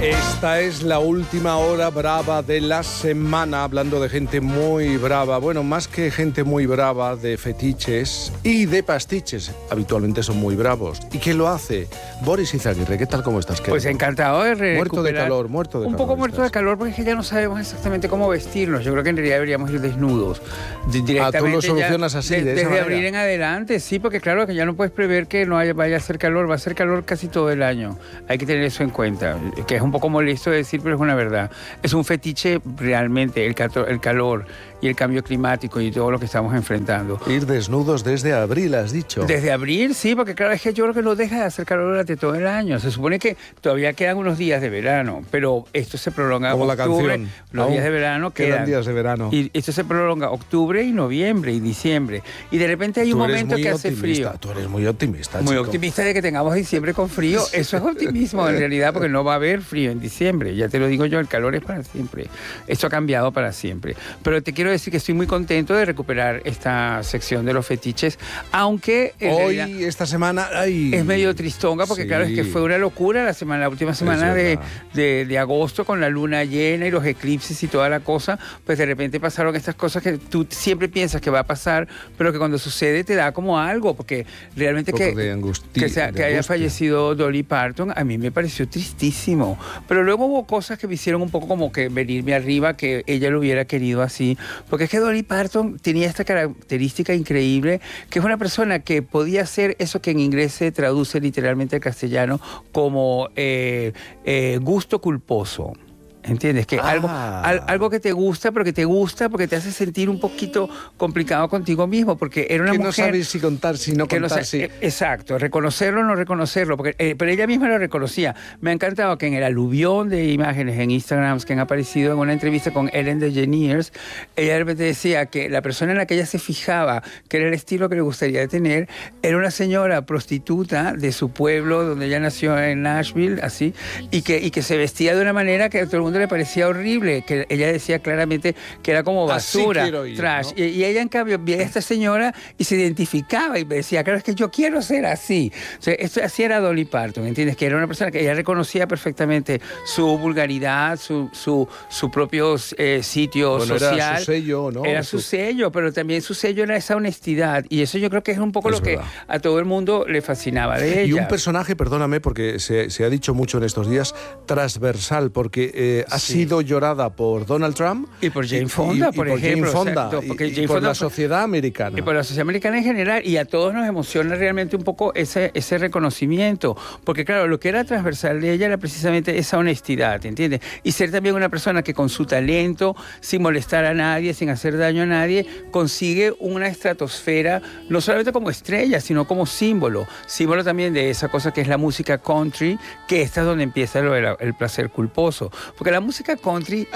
Esta es la última hora brava de la semana, hablando de gente muy brava. Bueno, más que gente muy brava, de fetiches y de pastiches. Habitualmente son muy bravos. ¿Y quién lo hace? Boris Izaguirre, ¿qué tal? ¿Cómo estás? Pues encantado de recuperar. Muerto de calor. Un poco muerto de calor porque es que ya no sabemos exactamente cómo vestirnos. Yo creo que en realidad deberíamos ir desnudos. Directamente. ¿Tú lo solucionas así, de esa desde manera? abril en adelante, sí, porque claro que ya no puedes prever que no vaya a hacer calor. Va a hacer calor casi todo el año. Hay que tener eso en cuenta, que es un poco molesto de decir, pero es una verdad. Es un fetiche realmente, el calor y el cambio climático y todo lo que estamos enfrentando. Ir desnudos desde abril, has dicho. Desde abril, sí, porque claro, es que yo creo que no deja de hacer calor durante todo el año. Se supone que todavía quedan unos días de verano, pero esto se prolonga como octubre, la canción. los días de verano quedan días de verano. Y esto se prolonga octubre y noviembre y diciembre. Y de repente hay un momento que hace frío. Tú eres muy optimista, Muy chico. optimista de que tengamos diciembre con frío. Eso es optimismo en realidad, porque no va a haber frío en diciembre. Ya te lo digo yo, el calor es para siempre. Esto ha cambiado para siempre. Pero te quiero decir que estoy muy contento de recuperar esta sección de los fetiches, aunque hoy, esta semana, es medio tristonga, porque sí, claro, es que fue una locura la última semana de agosto, con la luna llena y los eclipses y toda la cosa. Pues de repente pasaron estas cosas que tú siempre piensas que va a pasar, pero que cuando sucede te da como algo, porque realmente que haya fallecido Dolly Parton a mí me pareció tristísimo, pero luego hubo cosas que me hicieron un poco como que venirme arriba, que ella lo hubiera querido así, porque es que Dolly Parton tenía esta característica increíble, que es una persona que podía hacer eso que en inglés se traduce literalmente al castellano como gusto culposo. ¿Entiendes? Que algo que te gusta, pero que te gusta porque te hace sentir un poquito complicado contigo mismo, porque era una mujer... Que no sabes si contar, si no contar, sí. Exacto, reconocerlo o no reconocerlo, porque, pero ella misma lo reconocía. Me ha encantado que en el aluvión de imágenes en Instagram que han aparecido en una entrevista con Ellen DeGeneres, ella de repente decía que la persona en la que ella se fijaba, que era el estilo que le gustaría tener, era una señora prostituta de su pueblo, donde ella nació en Nashville, así, y que se vestía de una manera que a todo el mundo le parecía horrible, que ella decía claramente que era como basura, ir, trash, ¿no? Y ella en cambio veía a esta señora y se identificaba y me decía, claro, es que yo quiero ser así. O sea, así era Dolly Parton, ¿entiendes? Que era una persona que ella reconocía perfectamente su vulgaridad, su propio sitio social. Era su sello, ¿no? Era su sello, pero también su sello era esa honestidad, y eso yo creo que es un poco lo que a todo el mundo le fascinaba de ella. Y un personaje, perdóname, porque se ha dicho mucho en estos días, transversal, porque ha sido llorada por Donald Trump y por Jane Fonda, por ejemplo. Jane Fonda, y por la sociedad americana. Y por la sociedad americana en general, y a todos nos emociona realmente un poco ese reconocimiento, porque claro, lo que era transversal de ella era precisamente esa honestidad, ¿entiendes? Y ser también una persona que con su talento, sin molestar a nadie, sin hacer daño a nadie, consigue una estratosfera, no solamente como estrella, sino como símbolo también de esa cosa que es la música country, que esta es donde empieza el placer culposo, porque la música country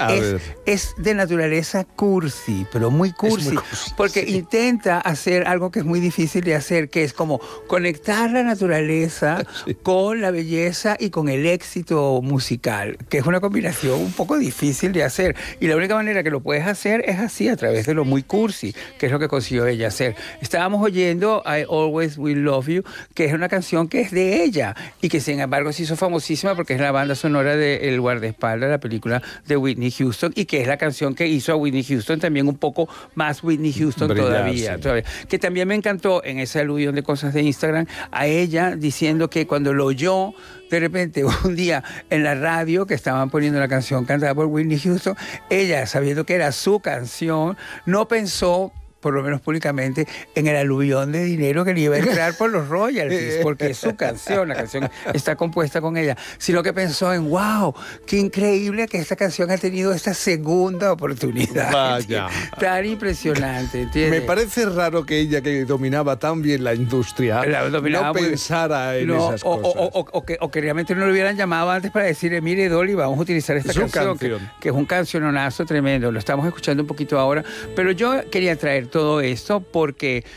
es de naturaleza cursi, pero muy cursi, porque intenta hacer algo que es muy difícil de hacer, que es como conectar la naturaleza con la belleza y con el éxito musical, que es una combinación un poco difícil de hacer, y la única manera que lo puedes hacer es así, a través de lo muy cursi, que es lo que consiguió ella hacer. Estábamos oyendo I Always Will Love You, que es una canción que es de ella, y que sin embargo se hizo famosísima porque es la banda sonora de El guardaespaldas, la película de Whitney Houston, y que es la canción que hizo a Whitney Houston también un poco más Whitney Houston todavía. Que también me encantó en ese aluvión de cosas de Instagram, a ella diciendo que cuando lo oyó de repente un día en la radio que estaban poniendo la canción cantada por Whitney Houston, ella, sabiendo que era su canción, no pensó, por lo menos públicamente, en el aluvión de dinero que le iba a entrar por los royalties, porque es su canción, la canción está compuesta con ella, sino que pensó en, wow, qué increíble que esta canción ha tenido esta segunda oportunidad. Vaya. Tan impresionante, ¿entiendes? Me parece raro que ella, que dominaba tan bien la industria, no pensara en esas cosas. O que realmente no lo hubieran llamado antes para decirle, mire, Dolly, vamos a utilizar esta canción. Que es un canciononazo tremendo, lo estamos escuchando un poquito ahora, pero yo quería traer todo esto porque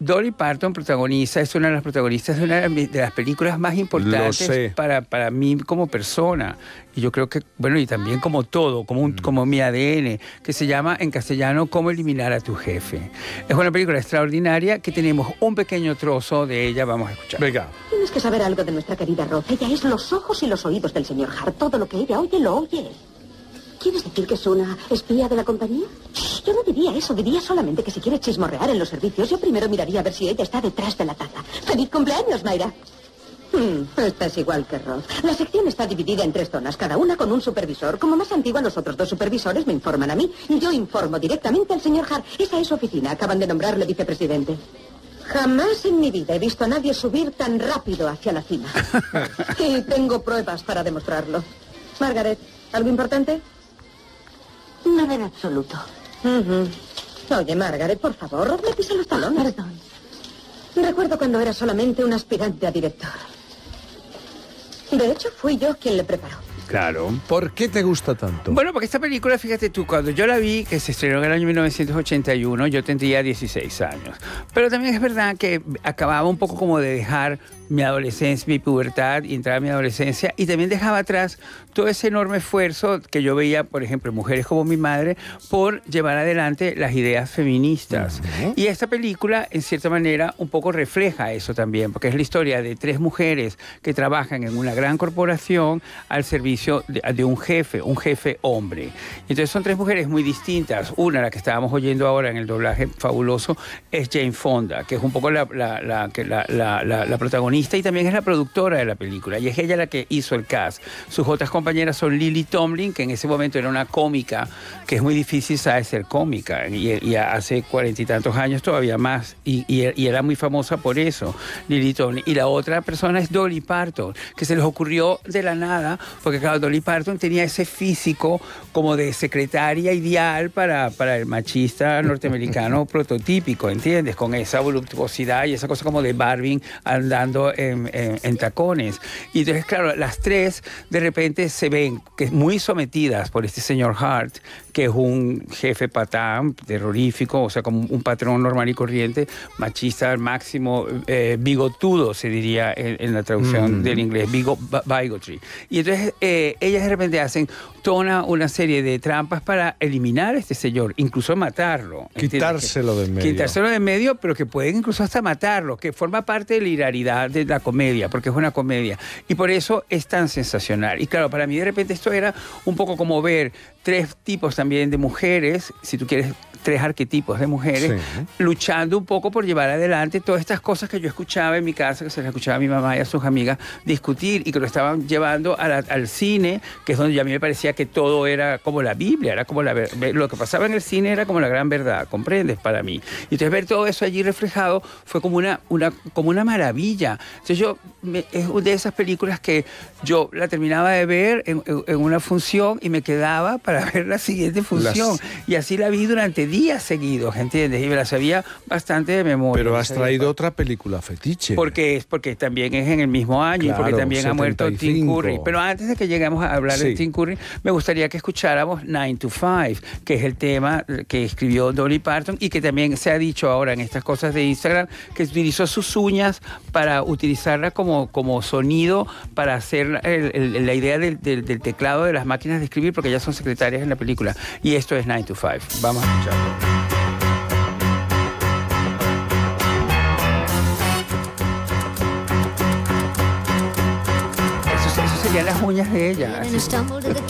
Dolly Parton es una de las protagonistas de una de las películas más importantes para mí como persona. Y yo creo que, bueno, y también como todo, como mi ADN, que se llama en castellano Cómo eliminar a tu jefe. Es una película extraordinaria que tenemos un pequeño trozo de ella, vamos a escuchar. Venga. Tienes que saber algo de nuestra querida Roz. Ella es los ojos y los oídos del señor Hart. Todo lo que ella oye, lo oye él. ¿Quieres decir que es una espía de la compañía? Yo no diría eso, diría solamente que si quiere chismorrear en los servicios, yo primero miraría a ver si ella está detrás de la taza. ¡Feliz cumpleaños, Mayra! Esta es igual que Roz. La sección está dividida en 3 zonas, cada una con un supervisor. Como más antigua, los otros 2 supervisores me informan a mí. Yo informo directamente al señor Hart. Esa es su oficina, acaban de nombrarle vicepresidente. Jamás en mi vida he visto a nadie subir tan rápido hacia la cima. Y tengo pruebas para demostrarlo. Margaret, ¿algo importante? Nada en absoluto. Oye, Margaret, por favor, Roz me pisa los talones. Perdón. Recuerdo cuando era solamente un aspirante a director. De hecho, fui yo quien le preparó. Claro. ¿Por qué te gusta tanto? Bueno, porque esta película, fíjate tú, cuando yo la vi, que se estrenó en el año 1981, yo tendría 16 años. Pero también es verdad que acababa un poco como de dejar mi adolescencia, mi pubertad y entrar a mi adolescencia, y también dejaba atrás todo ese enorme esfuerzo que yo veía, por ejemplo, en mujeres como mi madre, por llevar adelante las ideas feministas. Y esta película, en cierta manera, un poco refleja eso también, porque es la historia de 3 mujeres que trabajan en una gran corporación al servicio de un jefe hombre. Entonces son 3 mujeres muy distintas. Una, la que estábamos oyendo ahora en el doblaje fabuloso, es Jane Fonda, que es un poco la protagonista y también es la productora de la película, y es ella la que hizo el cast. Sus otras compañeras son Lily Tomlin, que en ese momento era una cómica, que es muy difícil, ¿sabes?, ser cómica, y hace 40 y tantos años todavía más, y era muy famosa por eso, Lily Tomlin. Y la otra persona es Dolly Parton, que se les ocurrió de la nada, porque claro, Dolly Parton tenía ese físico como de secretaria ideal para el machista norteamericano prototípico, ¿entiendes? Con esa voluptuosidad y esa cosa como de Barbie andando en tacones. Y entonces, claro, las 3 de repente se ven que muy sometidas por este señor Hart, que es un jefe patán, terrorífico, o sea, como un patrón normal y corriente, machista al máximo, bigotudo, se diría en la traducción del inglés, bigotry. Y entonces ellas de repente hacen toda una serie de trampas para eliminar a este señor, incluso matarlo. Quitárselo de en medio. Quitárselo de en medio, pero que pueden incluso hasta matarlo, que forma parte de la hilaridad de la comedia, porque es una comedia. Y por eso es tan sensacional. Y claro, para mí de repente esto era un poco como ver 3 tipos también de mujeres, si tú quieres, 3 arquetipos de mujeres, luchando un poco por llevar adelante todas estas cosas que yo escuchaba en mi casa, que se las escuchaba a mi mamá y a sus amigas discutir, y que lo estaban llevando al cine, que es donde ya a mí me parecía que todo era como la Biblia, era como lo que pasaba en el cine era como la gran verdad, ¿comprendes? Para mí. Y entonces ver todo eso allí reflejado fue como una maravilla. Entonces es de esas películas que yo la terminaba de ver en una función y me quedaba para ver la siguiente función. Y así la vi durante días seguidos, ¿entiendes? Y me la sabía bastante de memoria. Pero has traído otra película fetiche. Porque también es en el mismo año, claro, y porque también 75. Ha muerto Tim Curry. Pero antes de que lleguemos a hablar de Tim Curry, me gustaría que escucháramos 9 to 5, que es el tema que escribió Dolly Parton y que también se ha dicho ahora en estas cosas de Instagram, que utilizó sus uñas para utilizarla como sonido para hacer la idea del teclado de las máquinas de escribir, porque ellas son secretarias en la película. Y esto es 9 to 5. Vamos a escucharlo. Serían las uñas de ella.